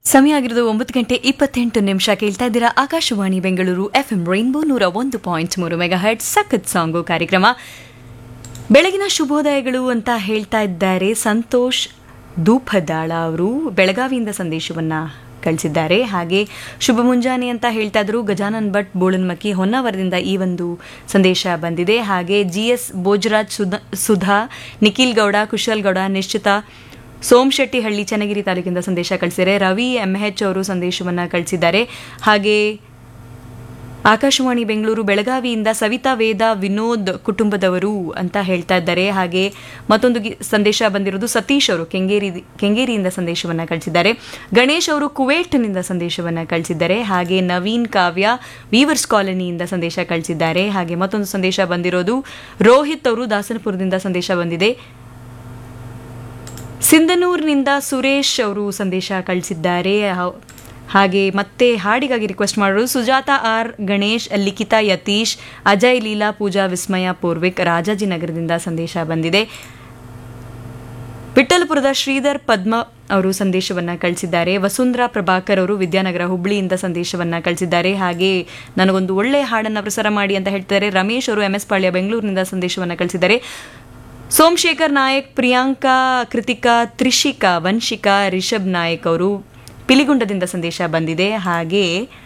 ಸಮಯ ಆಗಿರೋದು 9:28 ಕೇಳ್ತಾ ಇದ್ದೀರಾ Akashvani Bengaluru FM rainbow 101.3 megahertz ಸಖತ್ ಸಾಂಗು ಕಾರ್ಯಕ್ರಮ. ಬೆಳಗಿನ ಶುಭೋದಯಗಳು ಅಂತ ಹೇಳ್ತಾ ಇದ್ದಾರೆ ಸಂತೋಷ್ ದೂಪದಾಳ ಅವರು ಬೆಳಗಾವಿಯಿಂದ ಸಂದೇಶವನ್ನ ಕಳಿಸಿದ್ದಾರೆ. ಹಾಗೆ ಶುಭ ಮುಂಜಾನೆ ಅಂತ ಹೇಳ್ತಾ ಇದ್ರು ಗಜಾನನ್ ಭಟ್ ಬೋಳನ್ಮಕ್ಕಿ ಹೊನ್ನಾವರದಿಂದ ಈ ಒಂದು ಸಂದೇಶ ಬಂದಿದೆ. ಹಾಗೆ GS ಭೋಜರಾಜ್ ಸುಧಾ ನಿಖಿಲ್ ಗೌಡ ಕುಶಲ್ ಗೌಡ ನಿಶ್ಚಿತ ಸೋಮಶೆಟ್ಟಿಹಳ್ಳಿ ಚನ್ನಗಿರಿ ತಾಲೂಕಿಂದ ಸಂದೇಶ ಕಳಿಸಿದ್ದಾರೆ. ರವಿ MH ಅವರು ಸಂದೇಶವನ್ನ ಕಳಿಸಿದ್ದಾರೆ. ಹಾಗೆ ಆಕಾಶವಾಣಿ ಬೆಂಗಳೂರು ಬೆಳಗಾವಿಯಿಂದ ಸವಿತಾ ವೇದ ವಿನೋದ್ ಕುಟುಂಬದವರು ಅಂತ ಹೇಳ್ತಾ ಇದ್ದಾರೆ. ಹಾಗೆ ಮತ್ತೊಂದು ಸಂದೇಶ ಬಂದಿರೋದು ಸತೀಶ್ ಅವರು ಕೆಂಗೇರಿಯಿಂದ ಸಂದೇಶವನ್ನ ಕಳಿಸಿದ್ದಾರೆ. ಗಣೇಶ್ ಅವರು ಕುವೈಟ್ನಿಂದ ಸಂದೇಶವನ್ನ ಕಳಿಸಿದ್ದಾರೆ. ಹಾಗೆ ನವೀನ್ ಕಾವ್ಯ ವೀವರ್ಸ್ ಕಾಲೋನಿಯಿಂದ ಸಂದೇಶ ಕಳಿಸಿದ್ದಾರೆ. ಹಾಗೆ ಮತ್ತೊಂದು ಸಂದೇಶ ಬಂದಿರೋದು ರೋಹಿತ್ ಅವರು ದಾಸನಪುರದಿಂದ ಸಂದೇಶ ಬಂದಿದೆ. ಸಿಂಧನೂರಿನಿಂದ ಸುರೇಶ್ ಅವರು ಸಂದೇಶ ಕಳಿಸಿದ್ದಾರೆ. ಹಾಗೆ ಮತ್ತೆ ಹಾಡಿಗಾಗಿ ರಿಕ್ವೆಸ್ಟ್ ಮಾಡೋರು ಸುಜಾತ ಆರ್ ಗಣೇಶ್ ಲಿಖಿತಾ ಯತೀಶ್ ಅಜಯ್ ಲೀಲಾ ಪೂಜಾ ವಿಸ್ಮಯ ಪೂರ್ವಿಕ್ ರಾಜಾಜಿನಗರದಿಂದ ಸಂದೇಶ ಬಂದಿದೆ. ವಿಠಲಪುರದ ಶ್ರೀಧರ್ ಪದ್ಮ ಅವರು ಸಂದೇಶವನ್ನ ಕಳಿಸಿದ್ದಾರೆ. ವಸುಂಧರಾ ಪ್ರಭಾಕರ್ ಅವರು ವಿದ್ಯಾನಗರ ಹುಬ್ಳಿಯಿಂದ ಸಂದೇಶವನ್ನ ಕಳಿಸಿದ್ದಾರೆ. ಹಾಗೆ ನನಗೊಂದು ಒಳ್ಳೆಯ ಹಾಡನ್ನು ಪ್ರಸಾರ ಮಾಡಿ ಅಂತ ಹೇಳ್ತಾರೆ. ರಮೇಶ್ ಅವರು MS ಪಾಳ್ಯ ಬೆಂಗಳೂರಿನಿಂದ ಸಂದೇಶವನ್ನ ಕಳಿಸಿದ್ದಾರೆ. ಸೋಮಶೇಖರ್ ನಾಯಕ್ ಪ್ರಿಯಾಂಕಾ ಕೃತಿಕಾ ತ್ರಿಷಿಕಾ ವಂಶಿಕಾ ರಿಷಬ್ ನಾಯಕ್ ಅವರು ಪಿಲಿಗುಂಡದಿಂದ ಸಂದೇಶ ಬಂದಿದೆ. ಹಾಗೆ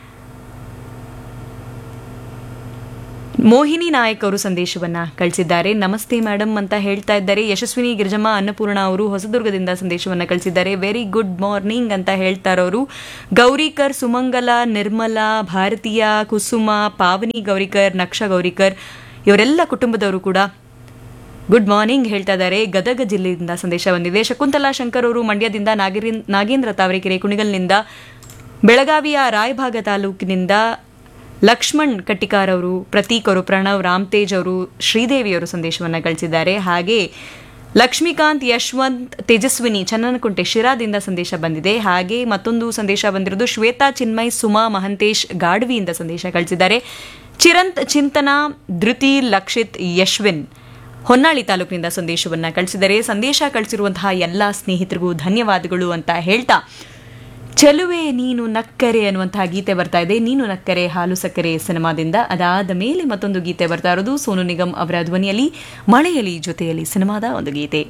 ಮೋಹಿನಿ ನಾಯಕ್ ಅವರು ಸಂದೇಶವನ್ನ ಕಳಿಸಿದ್ದಾರೆ. ನಮಸ್ತೆ ಮೇಡಮ್ ಅಂತ ಹೇಳ್ತಾ ಇದ್ದಾರೆ. ಯಶಸ್ವಿನಿ ಗಿರಿಜಮ್ಮ ಅನ್ನಪೂರ್ಣ ಅವರು ಹೊಸದುರ್ಗದಿಂದ ಸಂದೇಶವನ್ನ ಕಳಿಸಿದ್ದಾರೆ. ವೆರಿ ಗುಡ್ ಮಾರ್ನಿಂಗ್ ಅಂತ ಹೇಳ್ತಾರವರು. ಗೌರಿಕರ್ ಸುಮಂಗಲ ನಿರ್ಮಲಾ ಭಾರತೀಯ ಕುಸುಮ ಪಾವನಿ ಗೌರಿಕರ್ ನಕ್ಷ ಗೌರಿಕರ್ ಇವರೆಲ್ಲ ಕುಟುಂಬದವರು ಕೂಡ ಗುಡ್ ಮಾರ್ನಿಂಗ್ ಹೇಳ್ತಾ ಇದ್ದಾರೆ. ಗದಗ ಜಿಲ್ಲೆಯಿಂದ ಸಂದೇಶ ಬಂದಿದೆ. ಶಕುಂತಲಾ ಶಂಕರ್ ಅವರು ಮಂಡ್ಯದಿಂದ, ನಾಗೇಂದ್ರ ತಾವರೆಕೆರೆ ಕುಣಿಗಲ್ನಿಂದ, ಬೆಳಗಾವಿಯ ರಾಯಭಾಗ ತಾಲೂಕಿನಿಂದ ಲಕ್ಷ್ಮಣ್ ಕಟ್ಟಿಕಾರ್ ಅವರು, ಪ್ರತೀಕ್ ಅವರು, ಪ್ರಣವ್ ರಾಮ್ತೇಜ್ ಅವರು, ಶ್ರೀದೇವಿ ಅವರು ಸಂದೇಶವನ್ನು ಕಳಿಸಿದ್ದಾರೆ. ಹಾಗೆ ಲಕ್ಷ್ಮೀಕಾಂತ್ ಯಶವಂತ್ ತೇಜಸ್ವಿನಿ ಚನ್ನನಕುಂಟೆ ಶಿರಾದಿಂದ ಸಂದೇಶ ಬಂದಿದೆ. ಹಾಗೆ ಮತ್ತೊಂದು ಸಂದೇಶ ಬಂದಿರೋದು ಶ್ವೇತಾ ಚಿನ್ಮಯ್ ಸುಮಾ ಮಹಂತೇಶ್ ಗಾಡ್ವಿಯಿಂದ ಸಂದೇಶ ಕಳಿಸಿದ್ದಾರೆ. ಚಿರಂತ್ ಚಿಂತನಾ ಧೃತಿ ಲಕ್ಷಿತ್ ಯಶ್ವಿನ್ ಹೊನ್ನಾಳಿ ತಾಲೂಕಿನಿಂದ ಸಂದೇಶವನ್ನ ಕಳಿಸಿದರೆ. ಸಂದೇಶ ಕಳಿಸಿರುವಂತಹ ಎಲ್ಲ ಸ್ನೇಹಿತರಿಗೂ ಧನ್ಯವಾದಗಳು ಅಂತ ಹೇಳ್ತಾ ಚೆಲುವೆ ನೀನು ನಕ್ಕರೆ ಅನ್ನುವಂತಹ ಗೀತೆ ಬರ್ತಾ ಇದೆ. ನೀನು ನಕ್ಕರೆ ಹಾಲು ಸಕ್ಕರೆ ಸಿನಿಮಾದಿಂದ. ಅದಾದ ಮೇಲೆ ಮತ್ತೊಂದು ಗೀತೆ ಬರ್ತಾ ಇರೋದು ಸೋನು ನಿಗಮ್ ಅವರ ಧ್ವನಿಯಲ್ಲಿ ಮಳೆಯಲ್ಲಿ ಜೊತೆಯಲ್ಲಿ ಸಿನಿಮಾದ ಒಂದು ಗೀತೆ.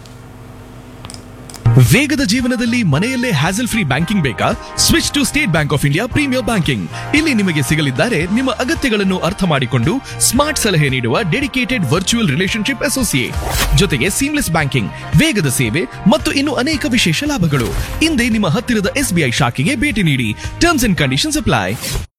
ವೇಗದ ಜೀವನದಲ್ಲಿ ಮನೆಯಲ್ಲೇ ಹ್ಯಾಸಲ್ ಫ್ರೀ ಬ್ಯಾಂಕಿಂಗ್ ಬೇಕಾ? Switch to state bank of India premier banking. ಇಲ್ಲಿ ನಿಮಗೆ ಸಿಗಲಿದ್ದಾರೆ ನಿಮ್ಮ ಅಗತ್ಯಗಳನ್ನು ಅರ್ಥ ಮಾಡಿಕೊಂಡು ಸ್ಮಾರ್ಟ್ ಸಲಹೆ ನೀಡುವ ಡೆಡಿಕೇಟೆಡ್ ವರ್ಚುವಲ್ ರಿಲೇಶನ್ಶಿಪ್ ಅಸೋಸಿಯೇಟ್, ಜೊತೆಗೆ ಸೀಮ್ಲೆಸ್ ಬ್ಯಾಂಕಿಂಗ್, ವೇಗದ ಸೇವೆ ಮತ್ತು ಇನ್ನು ಅನೇಕ ವಿಶೇಷ ಲಾಭಗಳು. ಹಿಂದೆ ನಿಮ್ಮ ಹತ್ತಿರದ SBI ಶಾಖೆಗೆ ಭೇಟಿ ನೀಡಿ. Terms and conditions apply.